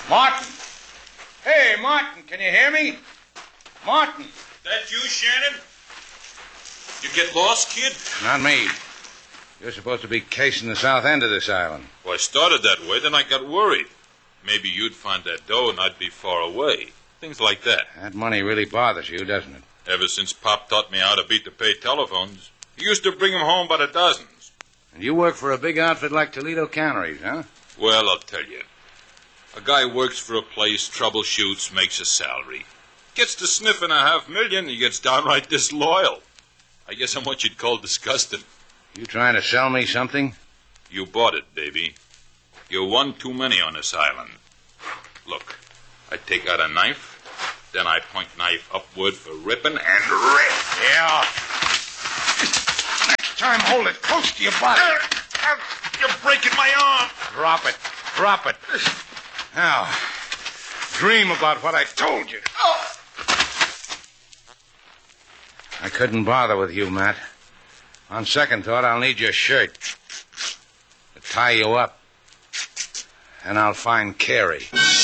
Martin! Hey, Martin, can you hear me? Martin! That you, Shannon? You get lost, kid? Not me. You're supposed to be casing the south end of this island. Well, I started that way, then I got worried. Maybe you'd find that dough and I'd be far away. Things like that. That money really bothers you, doesn't it? Ever since Pop taught me how to beat the pay telephones, he used to bring 'em home by the dozens. And you work for a big outfit like Toledo Canneries, huh? Well, I'll tell you. A guy works for a place, troubleshoots, makes a salary. Gets to sniffing $500,000, he gets downright disloyal. I guess I'm what you'd call disgusting. You trying to sell me something? You bought it, baby. You're one too many on this island. Look, I take out a knife, then I point knife upward for ripping and rip. Yeah. Next time, hold it close to your body. You're breaking my arm. Drop it. Drop it. Now, dream about what I told you. I couldn't bother with you, Matt. On second thought, I'll need your shirt to tie you up. And I'll find Carrie.